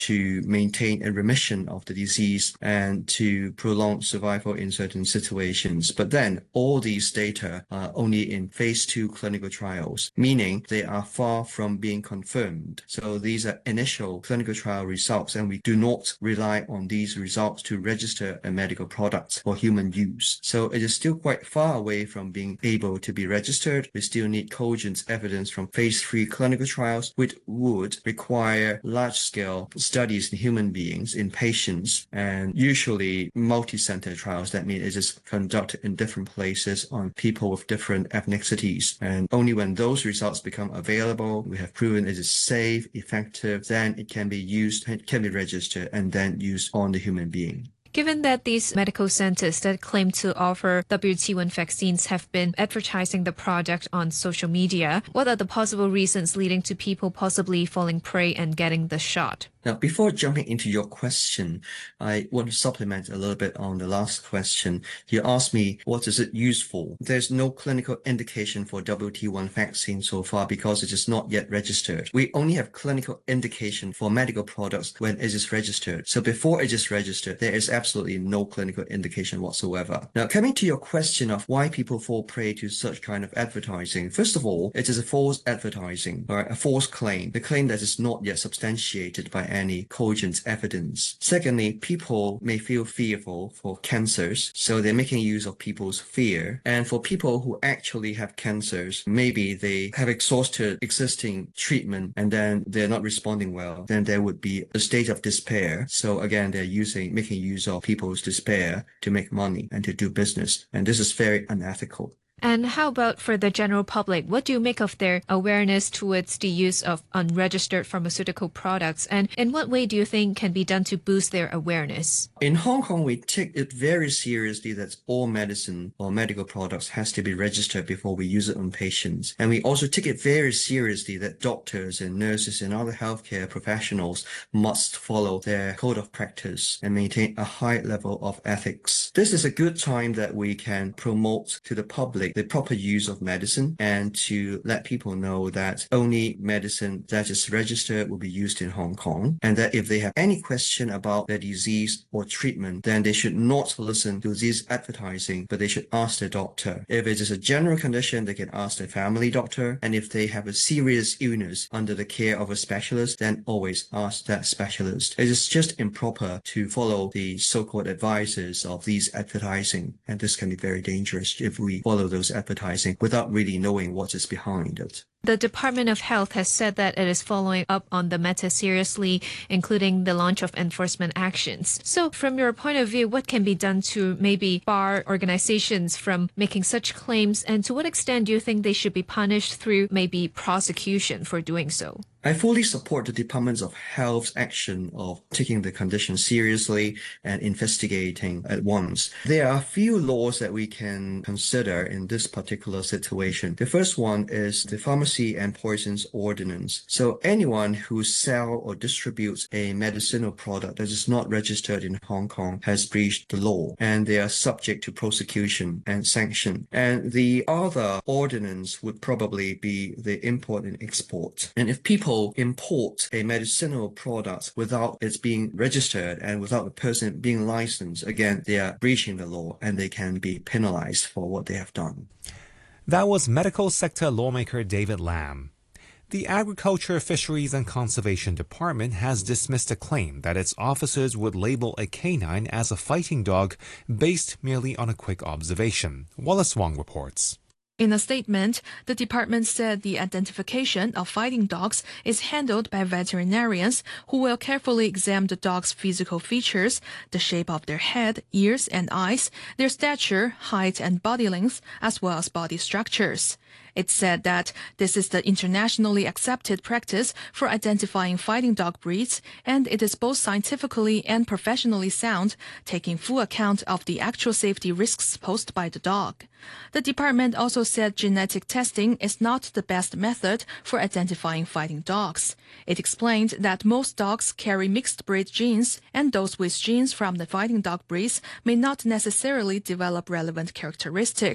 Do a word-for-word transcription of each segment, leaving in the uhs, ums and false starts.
to maintain a remission of the disease and to prolong survival in certain situations. But then all these data are only in phase two clinical trials, meaning they are far from being confirmed. So these are initial clinical trial results, and we do not rely on these results to register a medical product for human use. So it is still quite far away from being able to be registered. We still need cogent evidence from phase three clinical trials, which would require large-scale studies in human beings, in patients, and usually multi-center trials. That means it is conducted in different places on people with different ethnicities. And only when those results become available, we have proven it is safe, effective, then it can be used, it can be registered, and then used on the human being. Given that these medical centers that claim to offer W T one vaccines have been advertising the product on social media, what are the possible reasons leading to people possibly falling prey and getting the shot? Now, before jumping into your question, I want to supplement a little bit on the last question. You asked me, what is it used for? There's no clinical indication for W T one vaccine so far because it is not yet registered. We only have clinical indication for medical products when it is registered. So before it is registered, there is absolutely no clinical indication whatsoever. Now, coming to your question of why people fall prey to such kind of advertising, first of all, it is a false advertising, or a false claim, the claim that is not yet substantiated by any cogent evidence. Secondly, people may feel fearful for cancers, so they're making use of people's fear. And for people who actually have cancers, maybe they have exhausted existing treatment and then they're not responding well, then there would be a state of despair. So again, they're using, making use of people's despair to make money and to do business. And this is very unethical. And how about for the general public? What do you make of their awareness towards the use of unregistered pharmaceutical products? And in what way do you think can be done to boost their awareness? In Hong Kong, we take it very seriously that all medicine or medical products has to be registered before we use it on patients. And we also take it very seriously that doctors and nurses and other healthcare professionals must follow their code of practice and maintain a high level of ethics. This is a good time that we can promote to the public the proper use of medicine and to let people know that only medicine that is registered will be used in Hong Kong, and that if they have any question about their disease or treatment, then they should not listen to this advertising, but they should ask their doctor. If it is a general condition, they can ask their family doctor, and if they have a serious illness under the care of a specialist, then always ask that specialist. It is just improper to follow the so-called advices of these advertising, and this can be very dangerous if we follow those advertising without really knowing what is behind it. The Department of Health has said that it is following up on the matter seriously, including the launch of enforcement actions. So from your point of view, what can be done to maybe bar organizations from making such claims, and to what extent do you think they should be punished through maybe prosecution for doing so? I fully support the Department of Health's action of taking the condition seriously and investigating at once. There are a few laws that we can consider in this particular situation. The first one is the Pharmacy and Poisons Ordinance. So anyone who sells or distributes a medicinal product that is not registered in Hong Kong has breached the law, and they are subject to prosecution and sanction. And the other ordinance would probably be the import and export. And if people import a medicinal product without it being registered and without the person being licensed, again, they are breaching the law and they can be penalized for what they have done. That was medical sector lawmaker David Lam. The Agriculture, Fisheries and Conservation Department has dismissed a claim that its officers would label a canine as a fighting dog based merely on a quick observation. Wallace Wong reports. In a statement, the department said the identification of fighting dogs is handled by veterinarians who will carefully examine the dog's physical features, the shape of their head, ears, and eyes, their stature, height, and body length, as well as body structures. It said that this is the internationally accepted practice for identifying fighting dog breeds, and it is both scientifically and professionally sound, taking full account of the actual safety risks posed by the dog. The department also said genetic testing is not the best method for identifying fighting dogs. It explained that most dogs carry mixed breed genes, and those with genes from the fighting dog breeds may not necessarily develop relevant characteristics.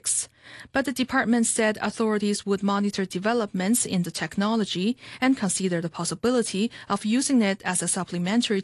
But the department said authorities would monitor developments in the technology and consider the possibility of using it as a supplementary